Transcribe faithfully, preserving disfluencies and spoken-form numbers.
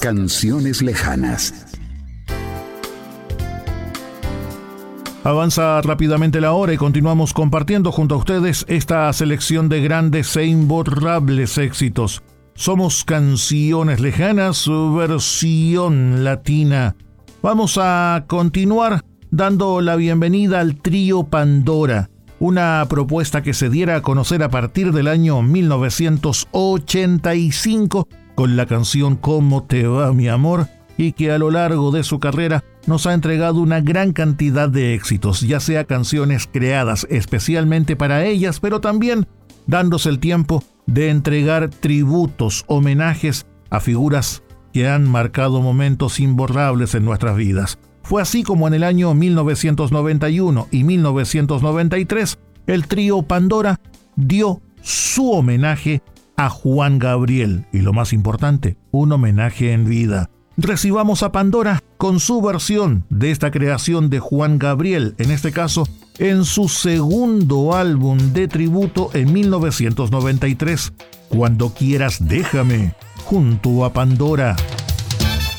Canciones lejanas. Avanza rápidamente la hora y continuamos compartiendo junto a ustedes esta selección de grandes e imborrables éxitos. Somos Canciones Lejanas, su versión latina. Vamos a continuar dando la bienvenida al trío Pandora, una propuesta que se diera a conocer a partir del año mil novecientos ochenta y cinco con la canción ¿Cómo te va, mi amor? Y que a lo largo de su carrera nos ha entregado una gran cantidad de éxitos, ya sea canciones creadas especialmente para ellas, pero también dándose el tiempo de entregar tributos, homenajes a figuras que han marcado momentos imborrables en nuestras vidas. Fue así como en el año mil novecientos noventa y uno y mil novecientos noventa y tres el trío Pandora dio su homenaje a Juan Gabriel, y lo más importante, un homenaje en vida. Recibamos a Pandora con su versión de esta creación de Juan Gabriel, en este caso en su segundo álbum de tributo en mil novecientos noventa y tres, Cuando quieras déjame, junto a Pandora.